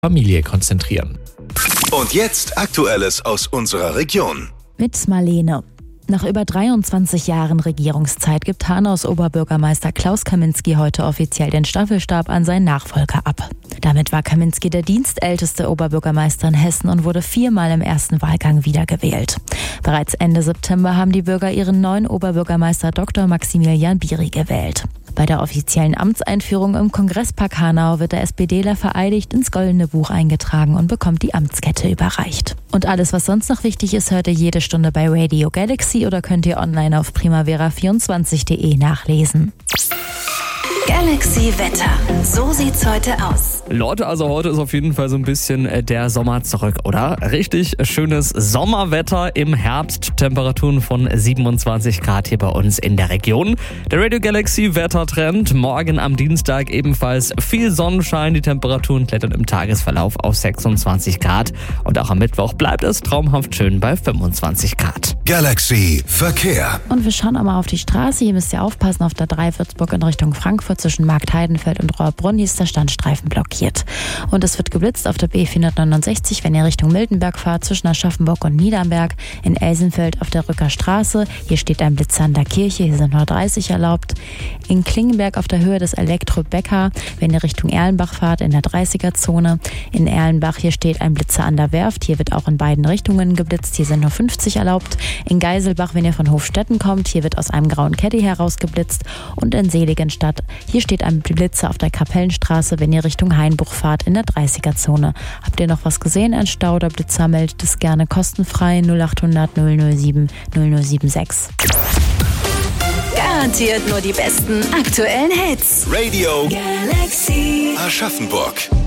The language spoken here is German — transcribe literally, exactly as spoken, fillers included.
Familie konzentrieren. Und jetzt Aktuelles aus unserer Region. Mit Marlene. Nach über dreiundzwanzig Jahren Regierungszeit gibt Hanaus Oberbürgermeister Klaus Kaminski heute offiziell den Staffelstab an seinen Nachfolger ab. Damit war Kaminski der dienstälteste Oberbürgermeister in Hessen und wurde viermal im ersten Wahlgang wiedergewählt. Bereits Ende September haben die Bürger ihren neuen Oberbürgermeister Doktor Maximilian Biri gewählt. Bei der offiziellen Amtseinführung im Kongresspark Hanau wird der SPDler vereidigt ins Goldene Buch eingetragen und bekommt die Amtskette überreicht. Und alles, was sonst noch wichtig ist, hört ihr jede Stunde bei Radio Galaxy oder könnt ihr online auf primavera vierundzwanzig punkt de nachlesen. Galaxy Wetter. So sieht's heute aus. Leute, also heute ist auf jeden Fall so ein bisschen der Sommer zurück, oder? Richtig schönes Sommerwetter im Herbst. Temperaturen von siebenundzwanzig Grad hier bei uns in der Region. Der Radio Galaxy Wettertrend. Morgen am Dienstag ebenfalls viel Sonnenschein. Die Temperaturen klettern im Tagesverlauf auf sechsundzwanzig Grad. Und auch am Mittwoch bleibt es traumhaft schön bei fünfundzwanzig Grad. Galaxy Verkehr. Und wir schauen auch mal auf die Straße. Hier müsst ihr aufpassen, auf der drei Würzburg in Richtung Frankfurt zwischen Marktheidenfeld und Rohrbrunn. Hier ist der Standstreifen blockiert. Und es wird geblitzt auf der B vierhundertneunundsechzig, wenn ihr Richtung Miltenberg fahrt, zwischen Aschaffenburg und Niedernberg. In Elsenfeld auf der Rücker Straße. Hier steht ein Blitzer an der Kirche. Hier sind nur dreißig erlaubt. In Klingenberg auf der Höhe des Elektro-Becker, wenn ihr Richtung Erlenbach fahrt, in der dreißiger-Zone. In Erlenbach, hier steht ein Blitzer an der Werft. Hier wird auch in beiden Richtungen geblitzt. Hier sind nur fünfzig erlaubt. In Geiselbach, wenn ihr von Hofstetten kommt, hier wird aus einem grauen Caddy heraus geblitzt. Und in Seligenstadt, hier steht ein Blitzer auf der Kapellenstraße, wenn ihr Richtung Hainbuch fahrt, in der dreißiger-Zone. Habt ihr noch was gesehen, ein Stau oder Blitzer, meldet es gerne kostenfrei null achthundert null null sieben null null sieben sechs. Garantiert nur die besten aktuellen Hits. Radio Galaxy. Aschaffenburg.